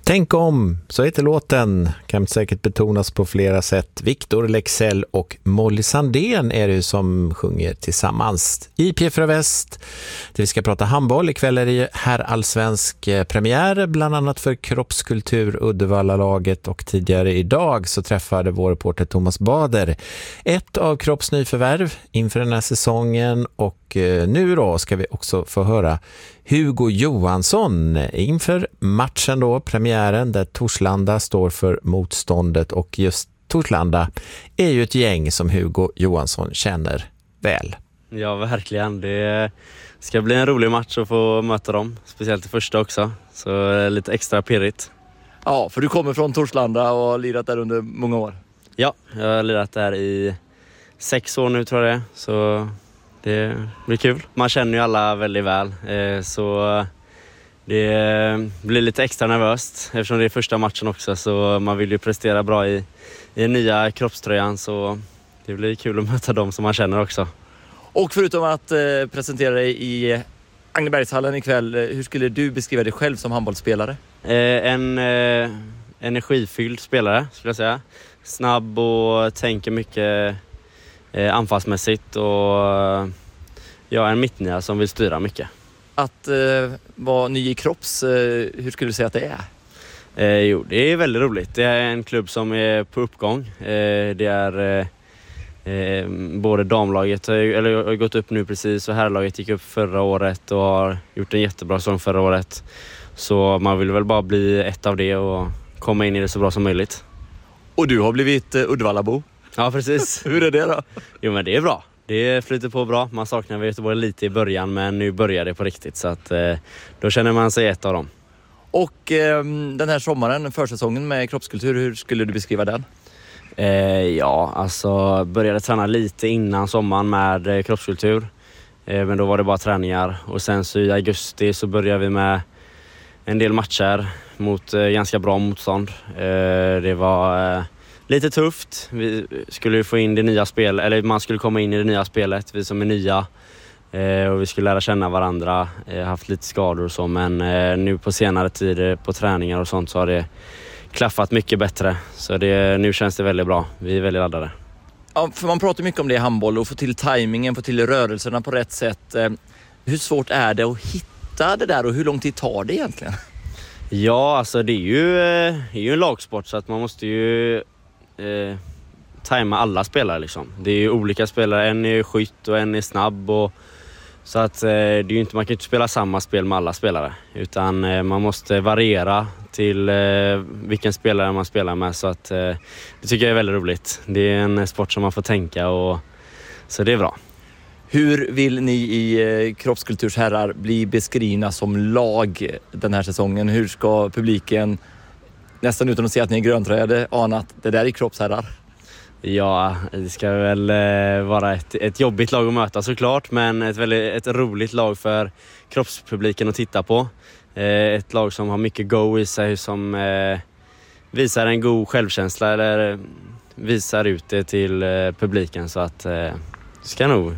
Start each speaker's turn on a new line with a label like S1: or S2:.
S1: Tänk om, så heter låten, kan säkert betonas på flera sätt. Victor Leksell och Molly Sandén är det som sjunger tillsammans i P4 Väst. Vi ska prata handboll. Ikväll är det herrallsvensk premiär, bland annat för Kroppskultur Uddevalla-laget, och tidigare idag så träffade vår reporter Thomas Bader ett av Kropps nyförvärv inför den här säsongen, och nu då ska vi också få höra Hugo Johansson inför matchen då, premiären, där Torslanda står för motståndet, och just Torslanda är ju ett gäng som Hugo Johansson känner väl.
S2: Ja, verkligen. Det ska bli en rolig match att få möta dem, speciellt det första också, så lite extra pirrigt.
S3: Ja, för du kommer från Torslanda och har lirat där under många år.
S2: Ja, jag har lirat där i 6 år nu tror jag det, så det blir kul. Man känner ju alla väldigt väl, så det blir lite extra nervöst eftersom det är första matchen också, så man vill ju prestera bra i den nya kroppströjan, så det blir kul att möta dem som man känner också.
S3: Och förutom att presentera dig i Agnebergshallen ikväll, hur skulle du beskriva dig själv som handbollsspelare?
S2: En energifylld spelare skulle jag säga. Snabb och tänker mycket anfallsmässigt, och en mittnia som vill styra mycket.
S3: Att vara ny i Kropps, hur skulle du säga att det är?
S2: Jo, det är väldigt roligt. Det är en klubb som är på uppgång. Det är både damlaget har gått upp nu precis, och herrlaget gick upp förra året och har gjort en jättebra säsong förra året. Så man vill väl bara bli ett av det och komma in i det så bra som möjligt.
S3: Och du har blivit Uddevallabo.
S2: Ja, precis.
S3: Hur är det då?
S2: Jo, men det är bra. Det flyter på bra. Man saknar Göteborg lite i början, men nu börjar det på riktigt. Så att, då känner man sig ett av dem.
S3: Och den här sommaren, försäsongen med Kroppskultur, hur skulle du beskriva den?
S2: Började träna lite innan sommaren med Kroppskultur. Men då var det bara träningar. Och sen så i augusti så började vi med en del matcher mot ganska bra motstånd. Det var lite tufft. Vi skulle ju få in det nya spel, eller man skulle komma in i det nya spelet, vi som är nya. Och vi skulle lära känna varandra, haft lite skador och så, men nu på senare tid på träningar och sånt så har det klaffat mycket bättre. Så nu känns det väldigt bra. Vi är väldigt laddade.
S3: Ja, för man pratar mycket om det i handboll, och få till tajmingen, få till rörelserna på rätt sätt. Hur svårt är det att hitta det där, och hur lång tid tar det egentligen?
S2: Ja, alltså det är ju en lagsport, så att man måste ju tajma alla spelare liksom. Det är ju olika spelare, en är skytt och en är snabb, och så att det är ju inte, man kan inte spela samma spel med alla spelare, utan man måste variera till vilken spelare man spelar med, så att det tycker jag är väldigt roligt. Det är en sport som man får tänka, och så det är bra.
S3: Hur vill ni i Kroppskulturs herrar bli beskrivna som lag den här säsongen? Hur ska publiken, nästan utan att se att ni är grönträde, ana att det där är kroppsherrar?
S2: Ja, det ska väl vara ett jobbigt lag att möta såklart, men ett roligt lag för kroppspubliken att titta på. Ett lag som har mycket go i sig, som visar en god självkänsla, eller visar ut det till publiken, så att det ska nog